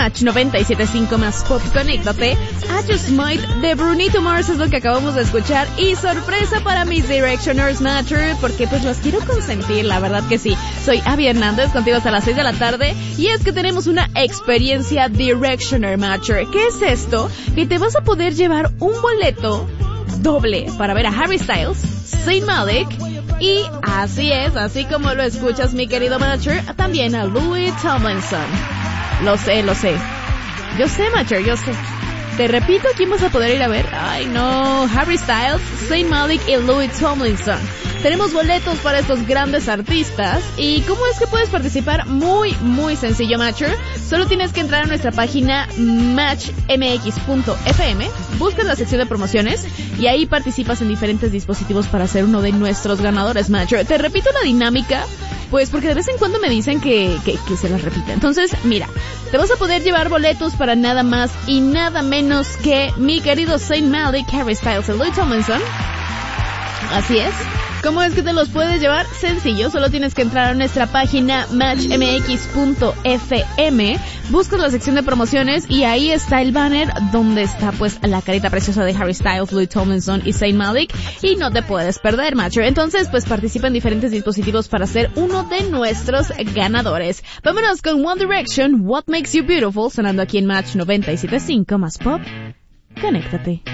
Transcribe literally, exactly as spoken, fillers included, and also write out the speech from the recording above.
Match noventa y siete punto cinco más Pop, conéctate. I Just Might de Brunito Mars es lo que acabamos de escuchar. Y sorpresa para mis Directioners, Matcher, porque pues los quiero consentir, la verdad que sí. Soy Abby Hernández, contigo hasta las seis de la tarde. Y es que tenemos una experiencia Directioner, Matcher. ¿Qué es esto? Que te vas a poder llevar un boleto doble para ver a Harry Styles, Zayn Malik y, así es, así como lo escuchas, mi querido Matcher, también a Louis Tomlinson. Lo sé, lo sé. Yo sé, Matcher, yo sé. Te repito, ¿quién vas a poder ir a ver? Ay, no. Harry Styles, Zayn Malik y Louis Tomlinson. Tenemos boletos para estos grandes artistas. ¿Y cómo es que puedes participar? Muy, muy sencillo, Matcher. Solo tienes que entrar a nuestra página match m x punto f m, buscas la sección de promociones y ahí participas en diferentes dispositivos para ser uno de nuestros ganadores, Matcher. Te repito la dinámica, pues porque de vez en cuando me dicen que, que, que se las repita. Entonces, mira, te vas a poder llevar boletos para nada más y nada menos que mi querido Zayn Malik, Harry Styles y Louis Tomlinson. Así es. ¿Cómo es que te los puedes llevar? Sencillo, solo tienes que entrar a nuestra página match m x punto f m, buscas la sección de promociones y ahí está el banner donde está pues la carita preciosa de Harry Styles, Louis Tomlinson y Zayn Malik y no te puedes perder, Matcher. Entonces pues participa en diferentes dispositivos para ser uno de nuestros ganadores. Vámonos con One Direction, What Makes You Beautiful, sonando aquí en Match noventa y siete punto cinco más Pop. Conéctate.